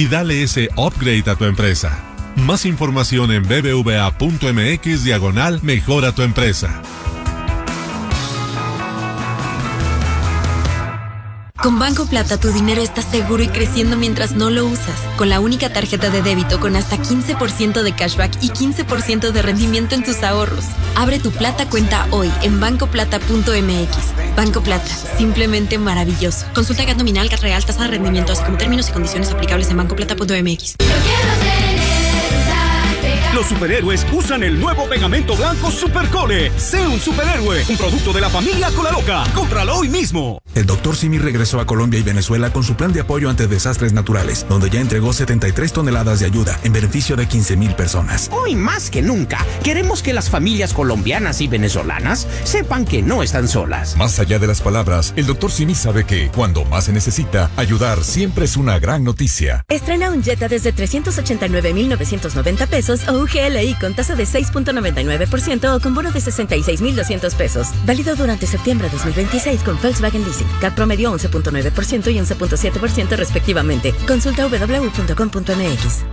y dale ese upgrade a tu empresa. Más información en bbva.mx/mejora tu empresa. Con Banco Plata tu dinero está seguro y creciendo mientras no lo usas. Con la única tarjeta de débito con hasta 15% de cashback y 15% de rendimiento en tus ahorros. Abre tu Plata cuenta hoy en bancoplata.mx. Banco Plata, simplemente maravilloso. Consulta GAT nominal, GAT real, tasa de rendimiento, así como términos y condiciones aplicables en bancoplata.mx. Los superhéroes usan el nuevo pegamento blanco Supercole. Sé un superhéroe, un producto de la familia Colaloca. Cómpralo hoy mismo. El Dr. Simi regresó a Colombia y Venezuela con su plan de apoyo ante desastres naturales, donde ya entregó 73 toneladas de ayuda en beneficio de 15,000 personas. Hoy más que nunca, queremos que las familias colombianas y venezolanas sepan que no están solas. Más allá de las palabras, el Dr. Simi sabe que, cuando más se necesita, ayudar siempre es una gran noticia. Estrena un Jetta desde 389,990 pesos o un GLI con tasa de 6.99% o con bono de 66,200 pesos. Válido durante septiembre de 2026 con Volkswagen Leasing. CAT promedio 11.9% y 11.7% respectivamente. Consulta www.com.mx.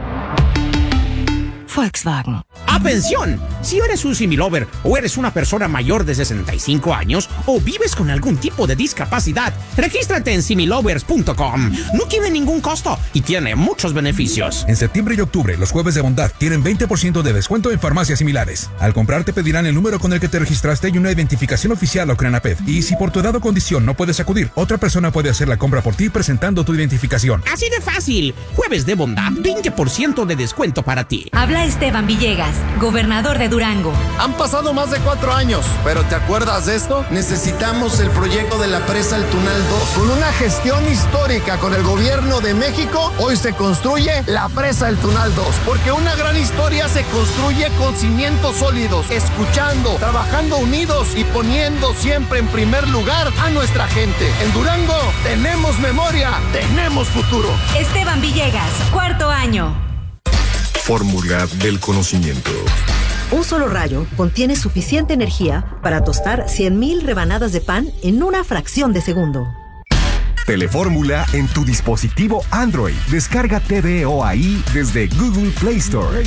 Volkswagen. ¡Atención! Si eres un similover o eres una persona mayor de 65 años o vives con algún tipo de discapacidad, regístrate en similovers.com. No tiene ningún costo y tiene muchos beneficios. En septiembre y octubre, los jueves de bondad tienen 20% de descuento en farmacias similares. Al comprar te pedirán el número con el que te registraste y una identificación oficial o Crenaped. Y si por tu edad o condición no puedes acudir, otra persona puede hacer la compra por ti presentando tu identificación. Así de fácil. Jueves de bondad, 20% de descuento para ti. Habla Esteban Villegas, gobernador de Durango. Han pasado más de 4 años, pero ¿te acuerdas de esto? Necesitamos el proyecto de la presa El Tunal 2. Con una gestión histórica con el gobierno de México, hoy se construye la presa El Tunal 2. Porque una gran historia se construye con cimientos sólidos, escuchando, trabajando unidos y poniendo siempre en primer lugar a nuestra gente. En Durango tenemos memoria, tenemos futuro. Esteban Villegas, 4º año. Fórmula del conocimiento. Un solo rayo contiene suficiente energía para tostar 100,000 rebanadas de pan en una fracción de segundo. Telefórmula en tu dispositivo Android. Descarga TVOAI desde Google Play Store.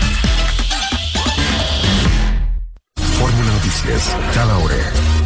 Fórmula Noticias, cada hora.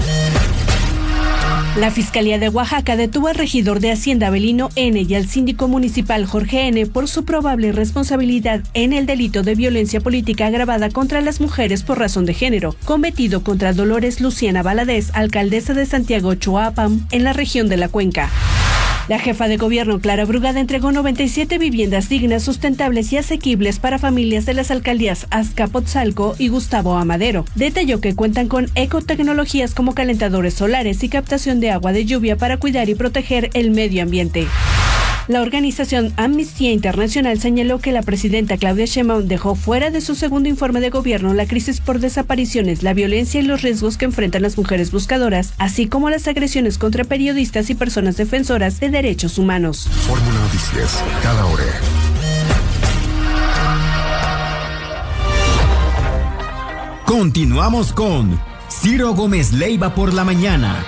La Fiscalía de Oaxaca detuvo al regidor de Hacienda Avelino N. y al síndico municipal Jorge N. por su probable responsabilidad en el delito de violencia política agravada contra las mujeres por razón de género, cometido contra Dolores Luciana Valadez, alcaldesa de Santiago Choapam, en la región de la Cuenca. La jefa de gobierno, Clara Brugada, entregó 97 viviendas dignas, sustentables y asequibles para familias de las alcaldías Azcapotzalco y Gustavo Amadero. Detalló que cuentan con ecotecnologías como calentadores solares y captación de agua de lluvia para cuidar y proteger el medio ambiente. La organización Amnistía Internacional señaló que la presidenta Claudia Sheinbaum dejó fuera de su segundo informe de gobierno la crisis por desapariciones, la violencia y los riesgos que enfrentan las mujeres buscadoras, así como las agresiones contra periodistas y personas defensoras de derechos humanos. Fórmula Noticias, cada hora. Continuamos con Ciro Gómez Leiva por la mañana.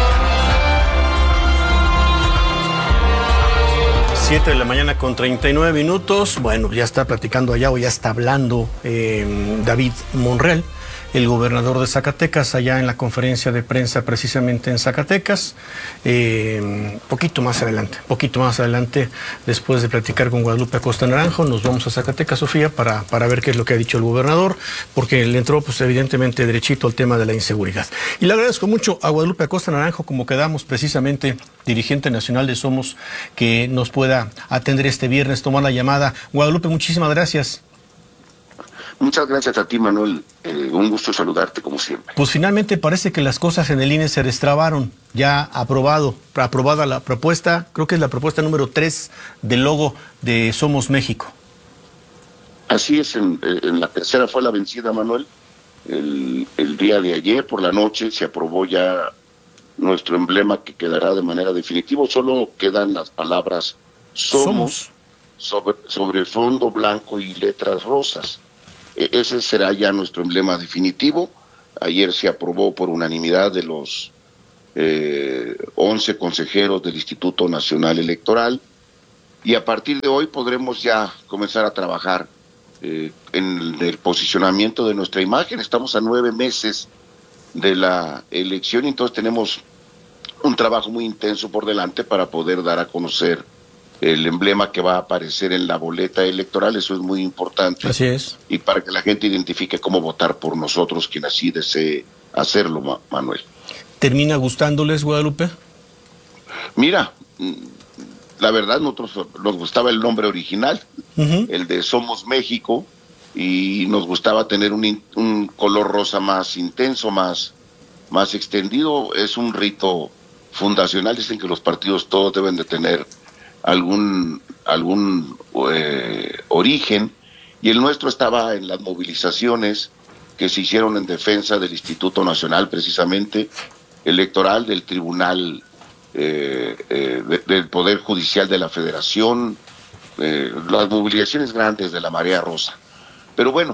7 de la mañana con 39 minutos. Bueno, ya está platicando allá o ya está hablando David Monreal, el gobernador de Zacatecas, allá en la conferencia de prensa precisamente en Zacatecas. Poquito más adelante, después de platicar con Guadalupe Acosta Naranjo, nos vamos a Zacatecas, Sofía, para ver qué es lo que ha dicho el gobernador, porque le entró pues evidentemente derechito al tema de la inseguridad. Y le agradezco mucho a Guadalupe Acosta Naranjo, como quedamos precisamente, dirigente nacional de Somos, que nos pueda atender este viernes, tomar la llamada. Guadalupe, muchísimas gracias. Muchas gracias a ti, Manuel. Un gusto saludarte, como siempre. Pues finalmente parece que las cosas en el INE se destrabaron. Ya aprobada la propuesta, creo que es la propuesta número 3 del logo de Somos México. Así es, en la tercera fue la vencida, Manuel. El día de ayer, por la noche, se aprobó ya nuestro emblema, que quedará de manera definitiva. Solo quedan las palabras Somos. Sobre fondo blanco y letras rosas. Ese será ya nuestro emblema definitivo. Ayer se aprobó por unanimidad de los 11 consejeros del Instituto Nacional Electoral. y a partir de hoy podremos ya comenzar a trabajar en el posicionamiento de nuestra imagen. Estamos a 9 meses de la elección y entonces tenemos un trabajo muy intenso por delante para poder dar a conocer el emblema que va a aparecer en la boleta electoral. Eso es muy importante. Así es. Y para que la gente identifique cómo votar por nosotros, quien así desee hacerlo, Manuel. ¿Termina gustándoles, Guadalupe? Mira, la verdad, nosotros nos gustaba el nombre original, el de Somos México, y nos gustaba tener un color rosa más intenso, más extendido. Es un rito fundacional. Dicen que los partidos todos deben de tener algún origen, y el nuestro estaba en las movilizaciones que se hicieron en defensa del Instituto Nacional, precisamente, electoral, del Tribunal del Poder Judicial de la Federación, las movilizaciones grandes de la Marea Rosa. Pero bueno,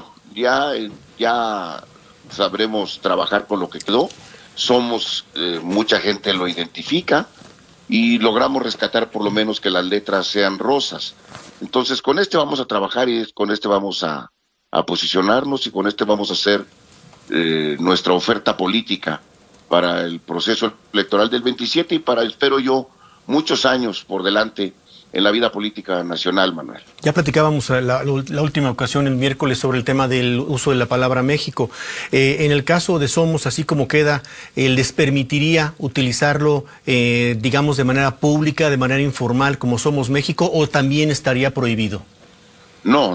ya sabremos trabajar con lo que quedó. Somos, mucha gente lo identifica y logramos rescatar por lo menos que las letras sean rosas. Entonces con este vamos a trabajar y con este vamos a posicionarnos, y con este vamos a hacer nuestra oferta política para el proceso electoral del 27 y para, espero yo, muchos años por delante en la vida política nacional, Manuel. Ya platicábamos la última ocasión, el miércoles, sobre el tema del uso de la palabra México. En el caso de Somos, así como queda, ¿les permitiría utilizarlo, digamos, de manera pública, de manera informal, como Somos México, o también estaría prohibido? No,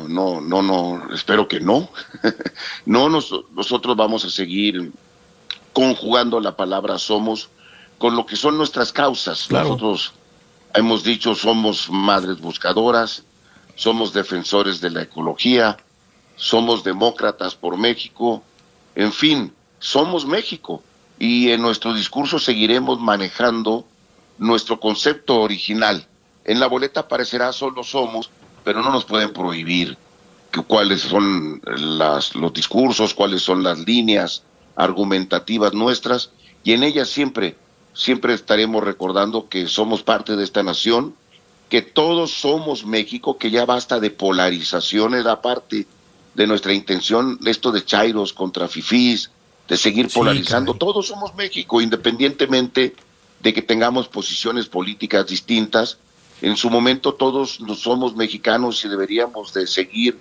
espero que no. No, nosotros vamos a seguir conjugando la palabra Somos con lo que son nuestras causas. Claro. Nosotros hemos dicho, somos madres buscadoras, somos defensores de la ecología, somos demócratas por México, en fin, somos México, y en nuestro discurso seguiremos manejando nuestro concepto original. En la boleta aparecerá solo Somos, pero no nos pueden prohibir cuáles son los discursos, cuáles son las líneas argumentativas nuestras, y en ellas siempre estaremos recordando que somos parte de esta nación, que todos somos México, que ya basta de polarización. Era parte de nuestra intención esto de chairos contra fifís, de seguir polarizando. Claro. Todos somos México, independientemente de que tengamos posiciones políticas distintas. En su momento todos somos mexicanos y deberíamos de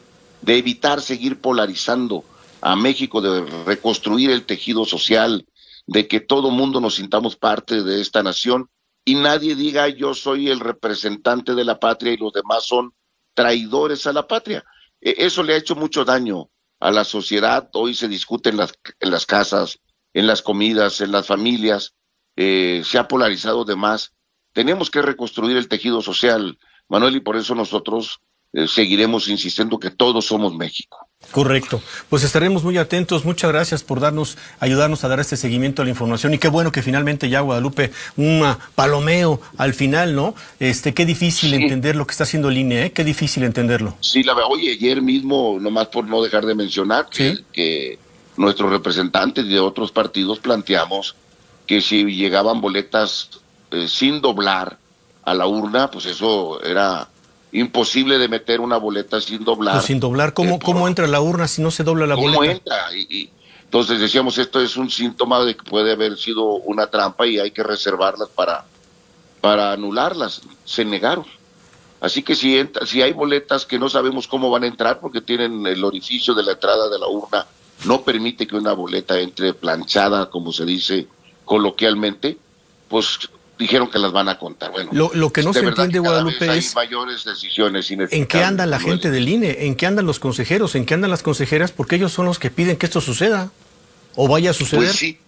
evitar seguir polarizando a México, de reconstruir el tejido social, de que todo mundo nos sintamos parte de esta nación y nadie diga yo soy el representante de la patria y los demás son traidores a la patria. Eso le ha hecho mucho daño a la sociedad. Hoy se discute en las casas, en las comidas, en las familias, se ha polarizado de más. Tenemos que reconstruir el tejido social, Manuel, y por eso nosotros seguiremos insistiendo que todos somos México. Correcto. Pues estaremos muy atentos. Muchas gracias por ayudarnos a dar este seguimiento a la información. Y qué bueno que finalmente ya, Guadalupe, un palomeo al final, ¿no? Qué difícil entender lo que está haciendo el INE, ¿eh? Qué difícil entenderlo. Sí, oye, ayer mismo, nomás por no dejar de mencionar, que nuestros representantes de otros partidos planteamos que si llegaban boletas sin doblar a la urna, pues eso era imposible de meter una boleta sin doblar. Pues sin doblar, ¿cómo entra la urna si no se dobla la boleta? ¿Cómo entra? Y entonces decíamos, esto es un síntoma de que puede haber sido una trampa y hay que reservarlas para anularlas. Se negaron. Así que si hay boletas que no sabemos cómo van a entrar porque tienen el orificio de la entrada de la urna, no permite que una boleta entre planchada, como se dice coloquialmente, pues dijeron que las van a contar. Bueno, lo que no se entiende, Guadalupe, es mayores decisiones ¿en qué anda la gente del INE? ¿En qué andan los consejeros? ¿En qué andan las consejeras? Porque ellos son los que piden que esto suceda o vaya a suceder. Pues sí,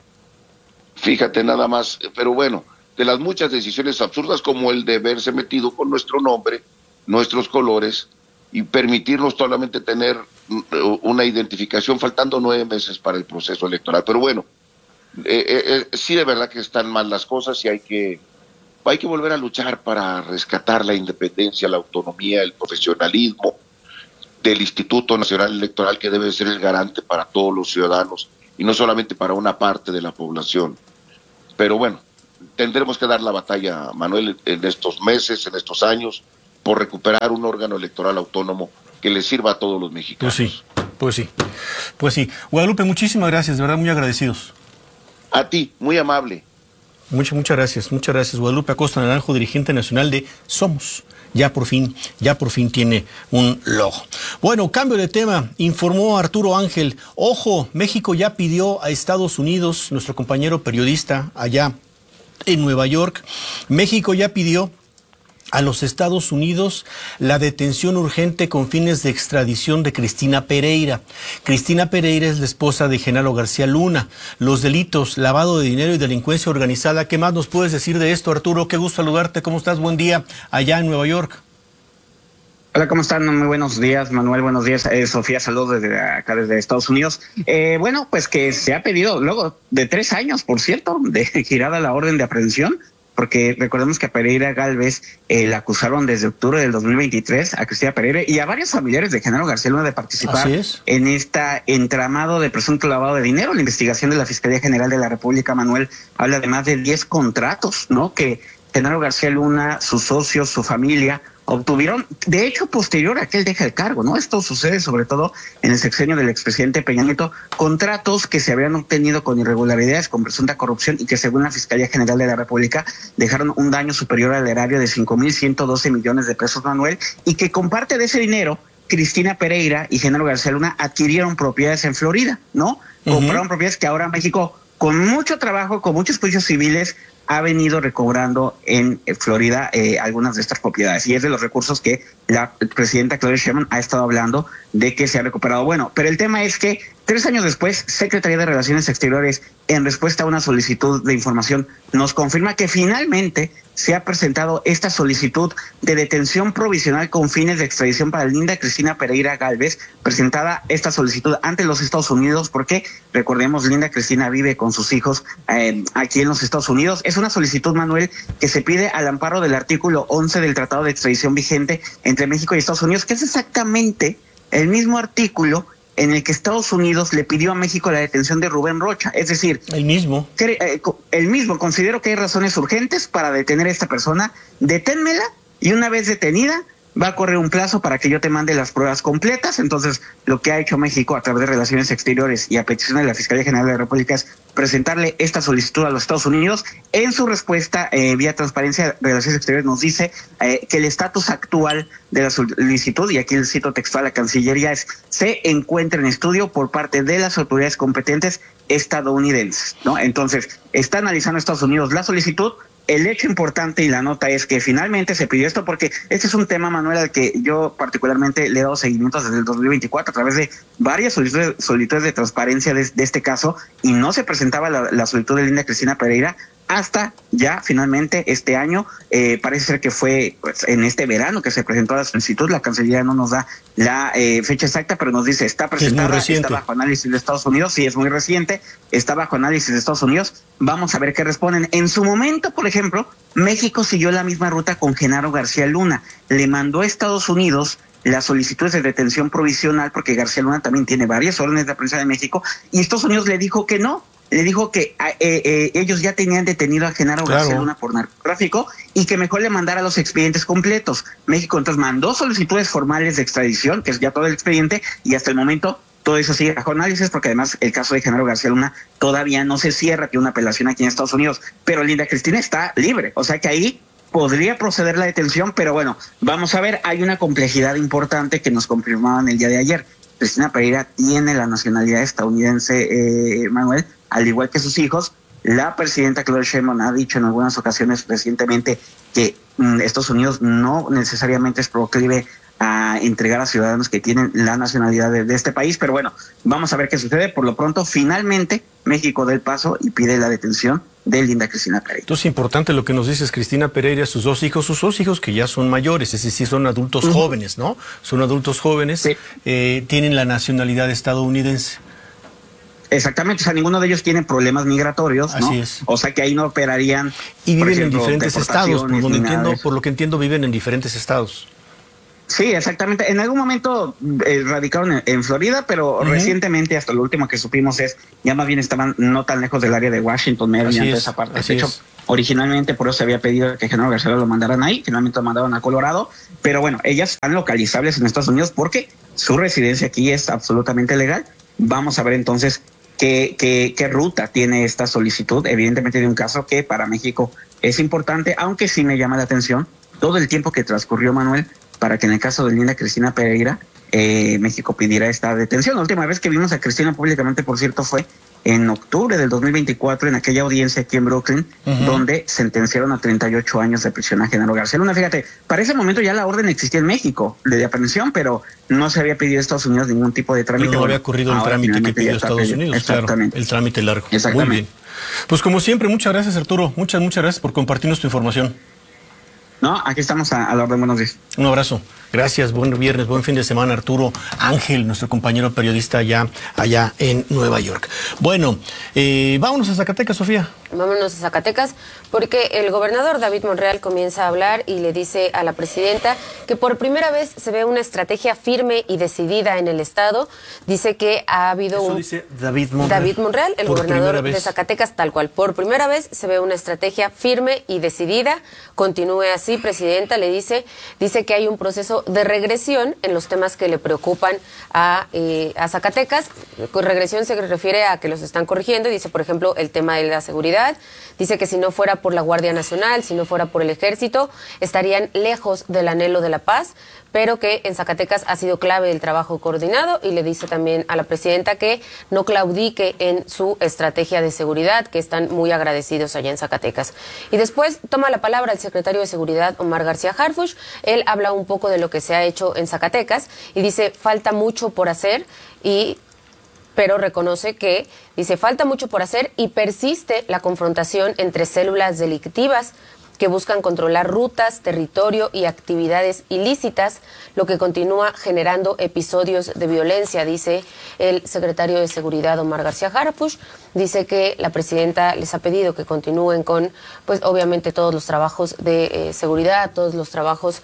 fíjate nada más, pero bueno, de las muchas decisiones absurdas, como el de verse metido con nuestro nombre, nuestros colores, y permitirnos solamente tener una identificación faltando 9 meses para el proceso electoral. Pero bueno, sí, de verdad que están mal las cosas y hay que volver a luchar para rescatar la independencia, la autonomía, el profesionalismo del Instituto Nacional Electoral, que debe ser el garante para todos los ciudadanos y no solamente para una parte de la población. Pero bueno, tendremos que dar la batalla, Manuel, en estos meses, en estos años, por recuperar un órgano electoral autónomo que le sirva a todos los mexicanos. Pues sí. Guadalupe, muchísimas gracias, de verdad muy agradecidos. A ti, muy amable. Muchas gracias. Guadalupe Acosta Naranjo, dirigente nacional de Somos. Ya por fin tiene un logo. Bueno, cambio de tema, informó Arturo Ángel. Ojo, México ya pidió a Estados Unidos, nuestro compañero periodista allá en Nueva York, México ya pidió a los Estados Unidos la detención urgente con fines de extradición de Cristina Pereira. Cristina Pereira es la esposa de Genaro García Luna. Los delitos, lavado de dinero y delincuencia organizada. ¿Qué más nos puedes decir de esto, Arturo? Qué gusto saludarte. ¿Cómo estás? Buen día allá en Nueva York. Hola, ¿cómo están? Muy buenos días, Manuel. Buenos días, Sofía. Saludos desde acá, desde Estados Unidos. Bueno, pues que se ha pedido, luego de 3 años, por cierto, de girada la orden de aprehensión, porque recordemos que a Pereira Gálvez la acusaron desde octubre del 2023, a Cristina Pereira y a varios familiares de Genaro García Luna de participar en esta entramado de presunto lavado de dinero. La investigación de la Fiscalía General de la República, Manuel, habla de más de 10 contratos, ¿no?, que Genaro García Luna, sus socios, su familia obtuvieron, de hecho, posterior a que él deja el cargo, ¿no? Esto sucede sobre todo en el sexenio del expresidente Peña Nieto, contratos que se habían obtenido con irregularidades, con presunta corrupción y que según la Fiscalía General de la República dejaron un daño superior al erario de 5,112 millones de pesos, Manuel, y que con parte de ese dinero Cristina Pereira y Genaro García Luna adquirieron propiedades en Florida, ¿no? Compraron propiedades que ahora México, con mucho trabajo, con muchos juicios civiles, ha venido recobrando en Florida algunas de estas propiedades. Y es de los recursos que la presidenta Claudia Sheinbaum ha estado hablando de que se ha recuperado. Bueno, pero el tema es que 3 años después, Secretaría de Relaciones Exteriores, en respuesta a una solicitud de información, nos confirma que finalmente se ha presentado esta solicitud de detención provisional con fines de extradición para Linda Cristina Pereira Gálvez, presentada esta solicitud ante los Estados Unidos, porque recordemos, Linda Cristina vive con sus hijos aquí en los Estados Unidos. Es una solicitud, Manuel, que se pide al amparo del artículo 11 del Tratado de Extradición vigente entre México y Estados Unidos, que es exactamente el mismo artículo en el que Estados Unidos le pidió a México la detención de Rubén Rocha. Es decir, el mismo considero que hay razones urgentes para detener a esta persona, deténmela y una vez detenida va a correr un plazo para que yo te mande las pruebas completas. Entonces, lo que ha hecho México a través de Relaciones Exteriores y a petición de la Fiscalía General de la República es presentarle esta solicitud a los Estados Unidos. En su respuesta, vía Transparencia de Relaciones Exteriores, nos dice que el estatus actual de la solicitud, y aquí el cito textual a Cancillería, es: se encuentra en estudio por parte de las autoridades competentes estadounidenses, ¿no? Entonces, está analizando Estados Unidos la solicitud. El hecho importante y la nota es que finalmente se pidió esto, porque este es un tema, Manuel, al que yo particularmente le he dado seguimiento desde el 2024 a través de varias solicitudes de transparencia de este caso, y no se presentaba la solicitud de Linda Cristina Pereira hasta ya finalmente este año. Parece ser que fue pues, en este verano que se presentó la solicitud. La Cancillería no nos da la fecha exacta, pero nos dice está presentada, está bajo análisis de Estados Unidos. Sí, es muy reciente, está bajo análisis de Estados Unidos. Vamos a ver qué responden. En su momento, por ejemplo, México siguió la misma ruta con Genaro García Luna. Le mandó a Estados Unidos las solicitudes de detención provisional, porque García Luna también tiene varias órdenes de aprehensión en México, y Estados Unidos le dijo que no. Le dijo que ellos ya tenían detenido a Genaro García Luna por narcotráfico y que mejor le mandara los expedientes completos. México entonces mandó solicitudes formales de extradición, que es ya todo el expediente, y hasta el momento todo eso sigue bajo análisis, porque además el caso de Genaro García Luna todavía no se cierra, tiene una apelación aquí en Estados Unidos, pero Linda Cristina está libre, o sea que ahí podría proceder la detención. Pero bueno, vamos a ver, hay una complejidad importante que nos confirmaban el día de ayer. Cristina Pereira tiene la nacionalidad estadounidense, Manuel, al igual que sus hijos. La presidenta Claudia Sheinbaum ha dicho en algunas ocasiones recientemente que Estados Unidos no necesariamente es proclive a entregar a ciudadanos que tienen la nacionalidad de este país, pero bueno, vamos a ver qué sucede. Por lo pronto, finalmente, México da el paso y pide la detención de Linda Cristina Pereira. Entonces, importante lo que nos dices, Cristina Pereira, sus dos hijos que ya son mayores, es decir, son adultos jóvenes, ¿no? Son adultos jóvenes, sí. Tienen la nacionalidad estadounidense. Exactamente, o sea, ninguno de ellos tiene problemas migratorios, ¿no? Así es. O sea que ahí no operarían. Y viven en diferentes estados, por lo que entiendo, viven en diferentes estados. Sí, exactamente. En algún momento radicaron en Florida, pero recientemente, hasta lo último que supimos ya más bien estaban no tan lejos del área de Washington, Maryland, esa parte. De hecho, originalmente por eso se había pedido que Genaro García lo mandaran ahí, finalmente lo mandaron a Colorado, pero bueno, ellas están localizables en Estados Unidos porque su residencia aquí es absolutamente legal. Vamos a ver entonces qué ruta tiene esta solicitud, evidentemente de un caso que para México es importante, aunque sí me llama la atención todo el tiempo que transcurrió, Manuel, para que en el caso de Linda Cristina Pereira, México pidiera esta detención. La última vez que vimos a Cristina públicamente, por cierto, fue en octubre del 2024, en aquella audiencia aquí en Brooklyn, donde sentenciaron a 38 años de prisión a Genaro García Luna. Fíjate, para ese momento ya la orden existía en México de aprehensión, pero no se había pedido a Estados Unidos ningún tipo de trámite. No había ocurrido el trámite que pidió Estados Unidos. Exactamente. Claro, el trámite largo. Muy bien. Pues como siempre, muchas gracias, Arturo. Muchas gracias por compartirnos tu información. No, aquí estamos a la orden. Buenos días. Un abrazo. Gracias, buen viernes, buen fin de semana, Arturo Ángel, nuestro compañero periodista allá en Nueva York. Bueno, vámonos a Zacatecas, Sofía. Vámonos a Zacatecas porque el gobernador David Monreal comienza a hablar y le dice a la presidenta que por primera vez se ve una estrategia firme y decidida en el estado. Dice que ha habido Eso dice David Monreal, el gobernador de Zacatecas, tal cual. Por primera vez se ve una estrategia firme y decidida. Continúe así, presidenta, le dice que hay un proceso de regresión en los temas que le preocupan a Zacatecas. Regresión se refiere a que los están corrigiendo y dice, por ejemplo, el tema de la seguridad. Dice que si no fuera por la Guardia Nacional, si no fuera por el Ejército, estarían lejos del anhelo de la paz, pero que en Zacatecas ha sido clave el trabajo coordinado y le dice también a la presidenta que no claudique en su estrategia de seguridad, que están muy agradecidos allá en Zacatecas. Y después toma la palabra el secretario de Seguridad, Omar García Harfuch. Él habla un poco de lo que se ha hecho en Zacatecas y dice, falta mucho por hacer pero reconoce que, dice, falta mucho por hacer y persiste la confrontación entre células delictivas que buscan controlar rutas, territorio y actividades ilícitas, lo que continúa generando episodios de violencia, dice el secretario de Seguridad, Omar García Harfuch. Dice que la presidenta les ha pedido que continúen con, pues obviamente, todos los trabajos de seguridad, todos los trabajos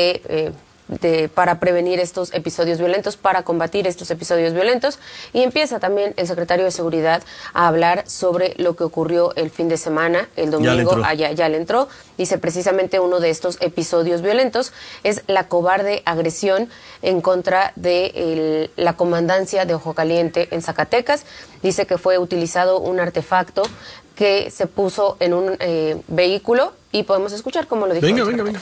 para prevenir estos episodios violentos, para combatir estos episodios violentos. Y empieza también el secretario de Seguridad a hablar sobre lo que ocurrió el fin de semana, el domingo, ya le entró. Dice precisamente uno de estos episodios violentos es la cobarde agresión en contra de la comandancia de Ojo Caliente en Zacatecas. Dice que fue utilizado un artefacto que se puso en un vehículo y podemos escuchar cómo lo dijo. Venga.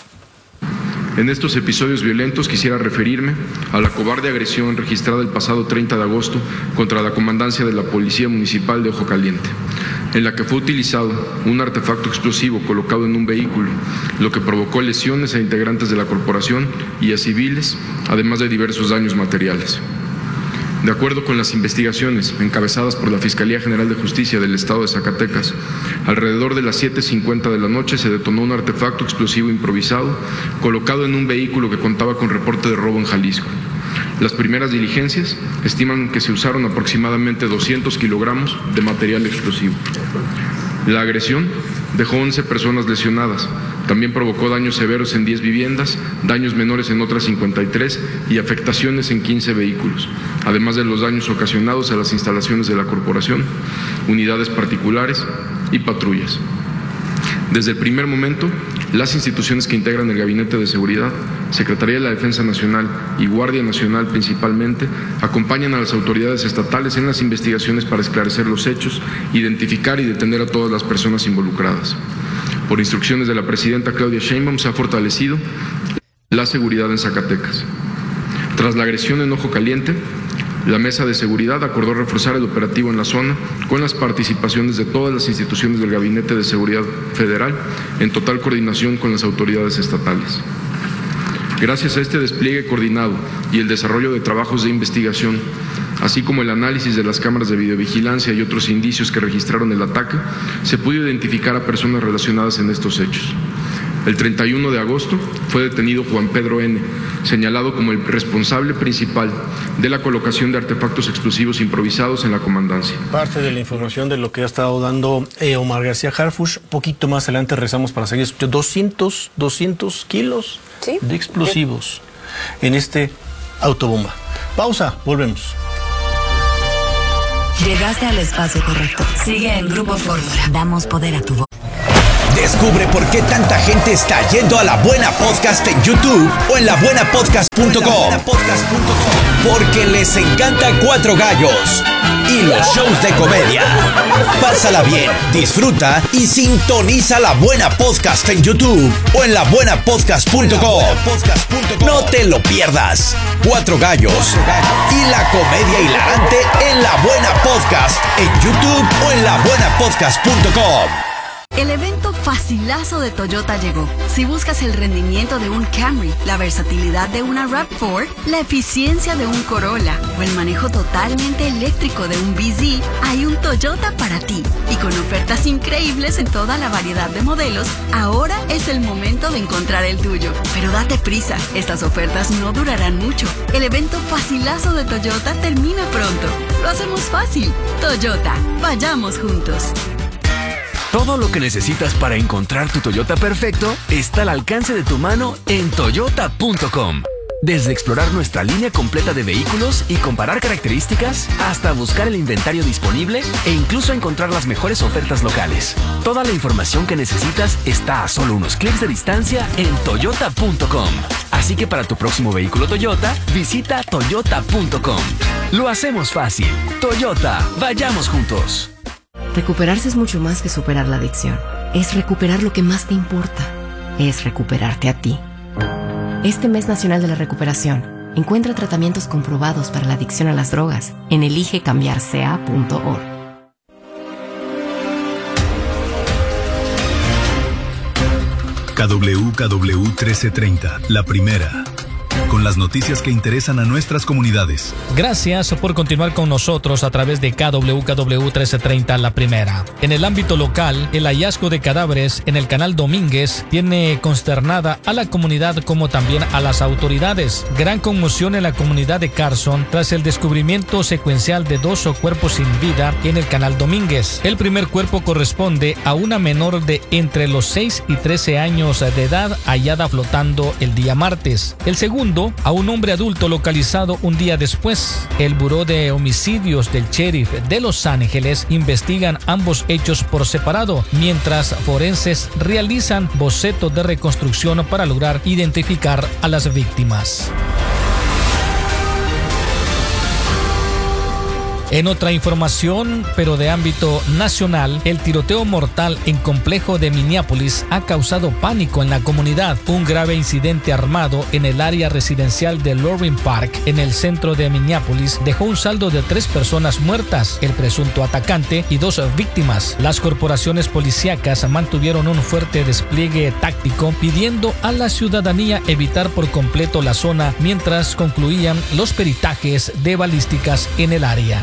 En estos episodios violentos quisiera referirme a la cobarde agresión registrada el pasado 30 de agosto contra la comandancia de la Policía Municipal de Ojo Caliente, en la que fue utilizado un artefacto explosivo colocado en un vehículo, lo que provocó lesiones a integrantes de la corporación y a civiles, además de diversos daños materiales. De acuerdo con las investigaciones encabezadas por la Fiscalía General de Justicia del Estado de Zacatecas, alrededor de las 7:50 de la noche se detonó un artefacto explosivo improvisado colocado en un vehículo que contaba con reporte de robo en Jalisco. Las primeras diligencias estiman que se usaron aproximadamente 200 kilogramos de material explosivo. La agresión dejó 11 personas lesionadas. También provocó daños severos en 10 viviendas, daños menores en otras 53 y afectaciones en 15 vehículos, además de los daños ocasionados a las instalaciones de la corporación, unidades particulares y patrullas. Desde el primer momento, las instituciones que integran el Gabinete de Seguridad, Secretaría de la Defensa Nacional y Guardia Nacional principalmente, acompañan a las autoridades estatales en las investigaciones para esclarecer los hechos, identificar y detener a todas las personas involucradas. Por instrucciones de la presidenta Claudia Sheinbaum se ha fortalecido la seguridad en Zacatecas. Tras la agresión en Ojo Caliente, la Mesa de Seguridad acordó reforzar el operativo en la zona con las participaciones de todas las instituciones del Gabinete de Seguridad Federal en total coordinación con las autoridades estatales. Gracias a este despliegue coordinado y el desarrollo de trabajos de investigación, así como el análisis de las cámaras de videovigilancia y otros indicios que registraron el ataque, se pudo identificar a personas relacionadas en estos hechos. El 31 de agosto fue detenido Juan Pedro N., señalado como el responsable principal de la colocación de artefactos explosivos improvisados en la comandancia. Parte de la información de lo que ha estado dando Omar García Harfuch. Poquito más adelante regresamos para seguir escuchando. 200 kilos de explosivos. en este autobomba. Pausa, volvemos. Llegaste al espacio correcto. Sigue en Grupo Fórmula. Damos poder a tu voz. Descubre por qué tanta gente está yendo a La Buena Podcast en YouTube o en labuenapodcast.com. Porque les encanta Cuatro Gallos y los shows de comedia. Pásala bien, disfruta y sintoniza La Buena Podcast en YouTube o en labuenapodcast.com. No te lo pierdas. Cuatro Gallos y la comedia hilarante en La Buena Podcast en YouTube o en labuenapodcast.com. El evento facilazo de Toyota llegó. Si buscas el rendimiento de un Camry, la versatilidad de una RAV4, la eficiencia de un Corolla o el manejo totalmente eléctrico de un BZ, hay un Toyota para ti. Y con ofertas increíbles en toda la variedad de modelos, ahora es el momento de encontrar el tuyo. Pero date prisa, estas ofertas no durarán mucho. El evento facilazo de Toyota termina pronto. Lo hacemos fácil. Toyota, vayamos juntos. Todo lo que necesitas para encontrar tu Toyota perfecto está al alcance de tu mano en toyota.com. Desde explorar nuestra línea completa de vehículos y comparar características, hasta buscar el inventario disponible e incluso encontrar las mejores ofertas locales. Toda la información que necesitas está a solo unos clics de distancia en toyota.com. Así que para tu próximo vehículo Toyota, visita toyota.com. Lo hacemos fácil. Toyota, vayamos juntos. Recuperarse es mucho más que superar la adicción. Es recuperar lo que más te importa. Es recuperarte a ti. Este mes nacional de la recuperación, encuentra tratamientos comprobados para la adicción a las drogas en eligecambiarca.org. KWKW 1330, la primera. Con las noticias que interesan a nuestras comunidades. Gracias por continuar con nosotros a través de KWKW 1330 La Primera. En el ámbito local, el hallazgo de cadáveres en el canal Domínguez tiene consternada a la comunidad como también a las autoridades. Gran conmoción en la comunidad de Carson tras el descubrimiento secuencial de 2 cuerpos sin vida en el canal Domínguez. El primer cuerpo corresponde a una menor de entre los 6 y 13 años de edad hallada flotando el día martes. El segundo a un hombre adulto localizado un día después. El Buró de Homicidios del Sheriff de Los Ángeles investigan ambos hechos por separado, mientras forenses realizan bocetos de reconstrucción para lograr identificar a las víctimas. En otra información, pero de ámbito nacional, el tiroteo mortal en complejo de Minneapolis ha causado pánico en la comunidad. Un grave incidente armado en el área residencial de Loring Park, en el centro de Minneapolis, dejó un saldo de 3 personas muertas, el presunto atacante y 2 víctimas. Las corporaciones policíacas mantuvieron un fuerte despliegue táctico, pidiendo a la ciudadanía evitar por completo la zona mientras concluían los peritajes de balísticas en el área.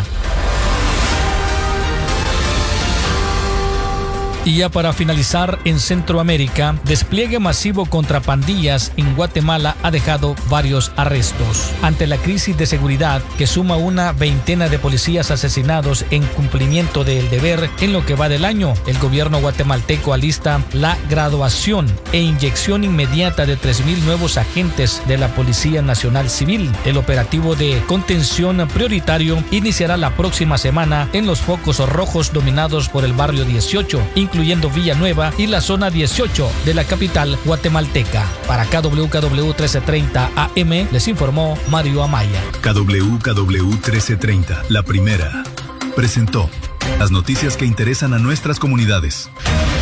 Y ya para finalizar, en Centroamérica, despliegue masivo contra pandillas en Guatemala ha dejado varios arrestos. Ante la crisis de seguridad que suma una veintena de policías asesinados en cumplimiento del deber en lo que va del año, el gobierno guatemalteco alista la graduación e inyección inmediata de 3,000 nuevos agentes de la Policía Nacional Civil. El operativo de contención prioritario iniciará la próxima semana en los focos rojos dominados por el barrio 18, incluyendo Villanueva y la zona 18 de la capital guatemalteca. Para KWKW 1330 AM les informó Mario Amaya. KWKW 1330, la primera, presentó las noticias que interesan a nuestras comunidades.